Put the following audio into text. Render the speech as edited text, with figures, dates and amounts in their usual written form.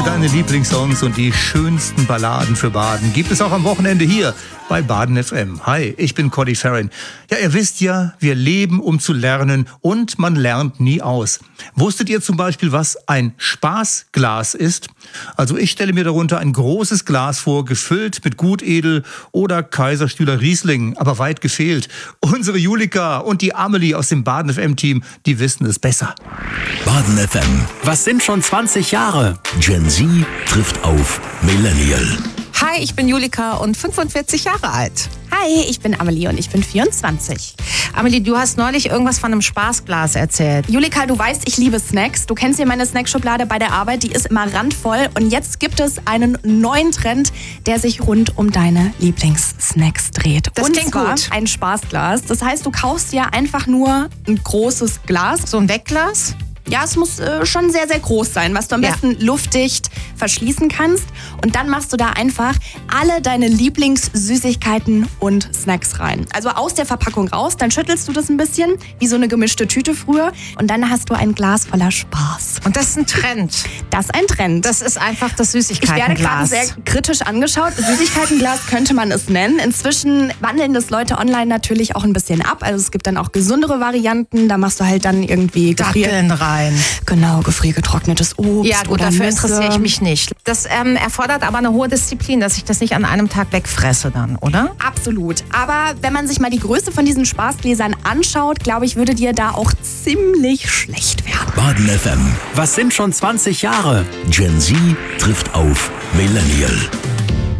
deine Lieblingssongs und die schönsten Balladen für Baden gibt es auch am Wochenende hier bei Baden FM. Hi, ich bin Cody Farron. Ja, ihr wisst ja, wir leben, um zu lernen und man lernt nie aus. Wusstet ihr zum Beispiel, was ein Spaßglas ist? Also ich stelle mir darunter ein großes Glas vor, gefüllt mit Gutedel oder Kaiserstühler Riesling, aber weit gefehlt. Unsere Julika und die Amelie aus dem Baden FM-Team, die wissen es besser. Baden FM. Was sind schon 20 Jahre? Gen Z trifft auf Millennial. Hi, ich bin Julika und 45 Jahre alt. Hi, ich bin Amelie und ich bin 24. Amelie, du hast neulich irgendwas von einem Spaßglas erzählt. Julika, du weißt, ich liebe Snacks. Du kennst ja meine Snackschublade bei der Arbeit, die ist immer randvoll. Und jetzt gibt es einen neuen Trend, der sich rund um deine Lieblingssnacks dreht. Das klingt gut. Ein Spaßglas. Das heißt, du kaufst dir einfach nur ein großes Glas. So ein Wegglas? Ja, es muss schon sehr, sehr groß sein, was du am besten luftdicht verschließen kannst. Und dann machst du da einfach alle deine Lieblingssüßigkeiten und Snacks rein. Also aus der Verpackung raus, dann schüttelst du das ein bisschen, wie so eine gemischte Tüte früher. Und dann hast du ein Glas voller Spaß. Und das ist ein Trend. Das ist ein Trend. Das ist einfach das Süßigkeitenglas. Ich werde gerade sehr kritisch angeschaut. Süßigkeitenglas könnte man es nennen. Inzwischen wandeln das Leute online natürlich auch ein bisschen ab. Also es gibt dann auch gesündere Varianten. Da machst du halt dann irgendwie Datteln rein. Genau, gefriergetrocknetes Obst. Ja gut, oder dafür Nüsse. interessiere ich mich nicht. Das erfordert aber eine hohe Disziplin, dass ich das nicht an einem Tag wegfresse dann, oder? Absolut. Aber wenn man sich mal die Größe von diesen Spaßgläsern anschaut, glaube ich, würde dir da auch ziemlich schlecht werden. Baden FM. Was sind schon 20 Jahre? Gen Z trifft auf Millennial.